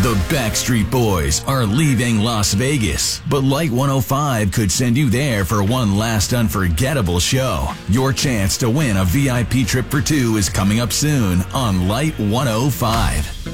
The Backstreet Boys are leaving Las Vegas, but Light 105 could send you there for one last unforgettable show. Your chance to win a VIP trip for two is coming up soon on Light 105.